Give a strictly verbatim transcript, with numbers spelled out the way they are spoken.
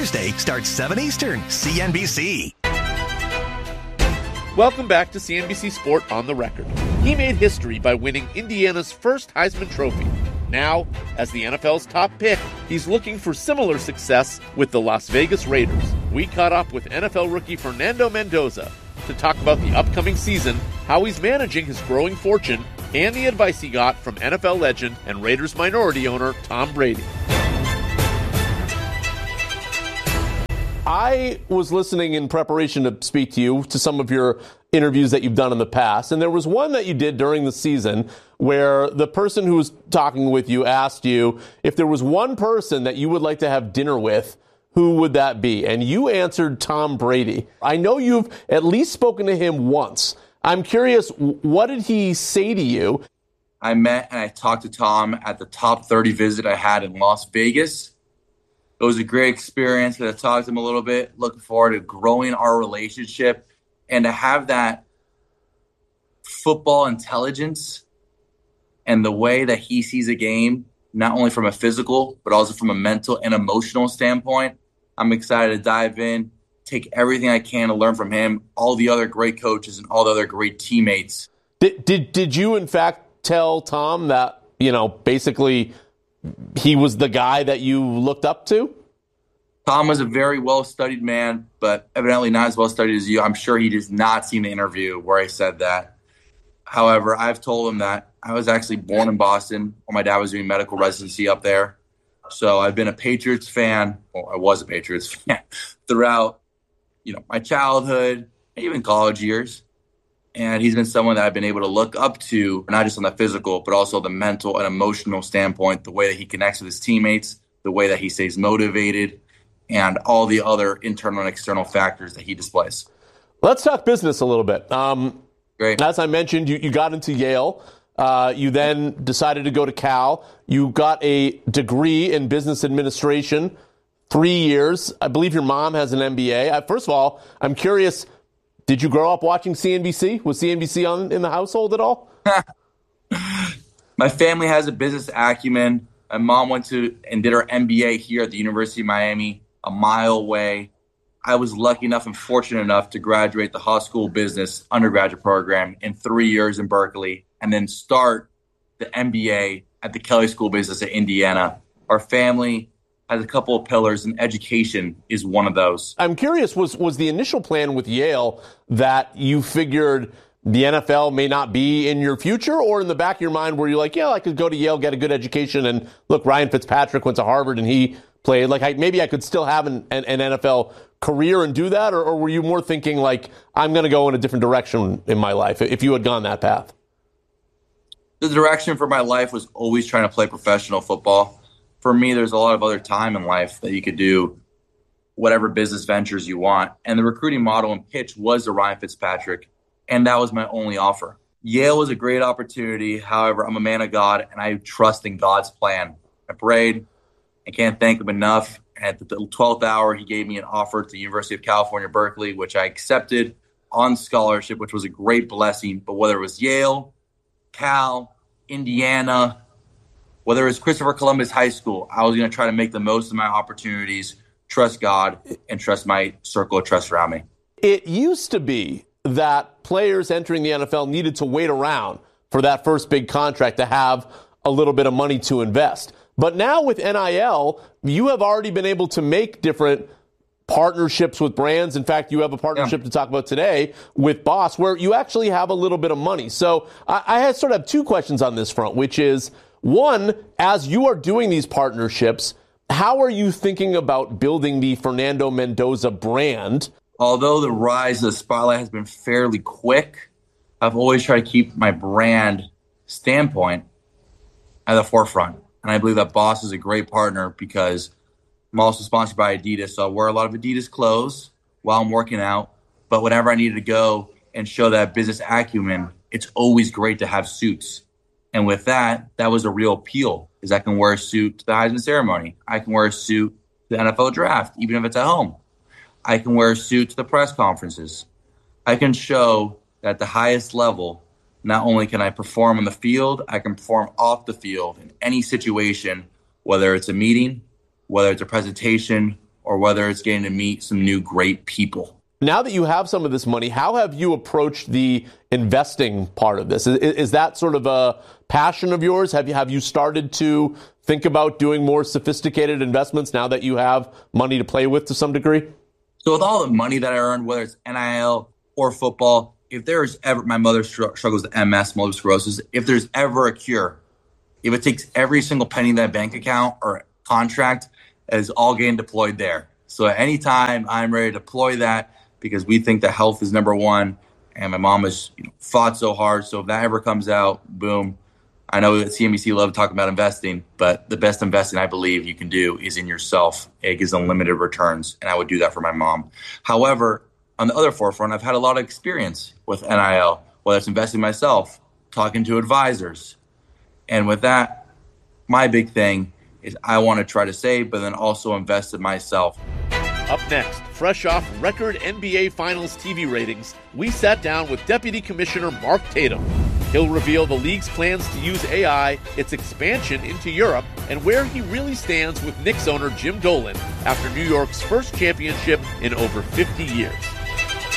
Tuesday starts seven Eastern, C N B C. Welcome back to C N B C Sport on the Record. He made history by winning Indiana's first Heisman Trophy. Now, as the N F L's top pick, he's looking for similar success with the Las Vegas Raiders. We caught up with N F L rookie Fernando Mendoza to talk about the upcoming season, how he's managing his growing fortune, and the advice he got from N F L legend and Raiders minority owner Tom Brady. I was listening in preparation to speak to you to some of your interviews that you've done in the past, and there was one that you did during the season where the person who was talking with you asked you if there was one person that you would like to have dinner with, who would that be? And you answered Tom Brady. I know you've at least spoken to him once. I'm curious, what did he say to you? I met and I talked to Tom at the top thirty visit I had in Las Vegas. It was a great experience. I talked to him a little bit. Looking forward to growing our relationship and to have that football intelligence and the way that he sees a game, not only from a physical, but also from a mental and emotional standpoint. I'm excited to dive in, take everything I can to learn from him, all the other great coaches and all the other great teammates. Did did, did you, in fact, tell Tom that, you know, basically he was the guy that you looked up to? Tom was a very well-studied man, but evidently not as well-studied as you. I'm sure he does not seen the interview where I said that. However, I've told him that I was actually born in Boston, where my dad was doing medical residency up there. So I've been a Patriots fan, or I was a Patriots fan, throughout, you know, my childhood, even college years. And he's been someone that I've been able to look up to, not just on the physical, but also the mental and emotional standpoint, the way that he connects with his teammates, the way that he stays motivated, and all the other internal and external factors that he displays. Let's talk business a little bit. Um, Great. As I mentioned, you, you got into Yale. Uh, you then decided to go to Cal. You got a degree in business administration, three years. I believe your mom has an M B A. Uh, first of all, I'm curious, did you grow up watching C N B C? Was C N B C on in the household at all? My family has a business acumen. My mom went to and did her M B A here at the University of Miami, a mile away. I was lucky enough and fortunate enough to graduate the Haas School of Business undergraduate program in three years in Berkeley and then start the M B A at the Kelley School of Business at Indiana. Our family has a couple of pillars, and education is one of those. I'm curious, was was the initial plan with Yale that you figured the N F L may not be in your future, or in the back of your mind were you like, yeah, I could go to Yale, get a good education, and look, Ryan Fitzpatrick went to Harvard and he played, like I, maybe I could still have an, an, an N F L career and do that, or, or were you more thinking like, I'm going to go in a different direction in my life if you had gone that path? The direction for my life was always trying to play professional football. For me, there's a lot of other time in life that you could do whatever business ventures you want. And the recruiting model and pitch was the Ryan Fitzpatrick, and that was my only offer. Yale was a great opportunity. However, I'm a man of God, and I trust in God's plan. I prayed. I can't thank him enough. At the twelfth hour, he gave me an offer to the University of California, Berkeley, which I accepted on scholarship, which was a great blessing. But whether it was Yale, Cal, Indiana, whether it was Christopher Columbus High School, I was going to try to make the most of my opportunities, trust God, and trust my circle of trust around me. It used to be that players entering the N F L needed to wait around for that first big contract to have a little bit of money to invest. But now with N I L, you have already been able to make different partnerships with brands. In fact, you have a partnership yeah. to talk about today with Boss, where you actually have a little bit of money. So I, I had sort of have two questions on this front, which is, one, as you are doing these partnerships, how are you thinking about building the Fernando Mendoza brand? Although the rise of the spotlight has been fairly quick, I've always tried to keep my brand standpoint at the forefront. And I believe that Boss is a great partner because I'm also sponsored by Adidas. So I wear a lot of Adidas clothes while I'm working out. But whenever I needed to go and show that business acumen, it's always great to have suits. And with that, that was a real appeal, is I can wear a suit to the Heisman ceremony. I can wear a suit to the N F L draft, even if it's at home. I can wear a suit to the press conferences. I can show that at the highest level, not only can I perform on the field, I can perform off the field in any situation, whether it's a meeting, whether it's a presentation, or whether it's getting to meet some new great people. Now that you have some of this money, how have you approached the investing part of this? Is, is that sort of a passion of yours? Have you have you started to think about doing more sophisticated investments now that you have money to play with to some degree? So with all the money that I earned, whether it's N I L or football, if there's ever, my mother struggles with M S, multiple sclerosis, if there's ever a cure, if it takes every single penny in that bank account or contract, it is all getting deployed there. So at any time, I'm ready to deploy that, because we think that health is number one, and my mom has you know, fought so hard. So if that ever comes out, boom. I know that C N B C love talking about investing, but the best investing I believe you can do is in yourself. It gives unlimited returns, and I would do that for my mom. However, on the other forefront, I've had a lot of experience with N I L, whether it's investing myself, talking to advisors. And with that, my big thing is I want to try to save, but then also invest in myself. Up next, fresh off record N B A Finals T V ratings, we sat down with Deputy Commissioner Mark Tatum. He'll reveal the league's plans to use A I, its expansion into Europe, and where he really stands with Knicks owner Jim Dolan after New York's first championship in over fifty years.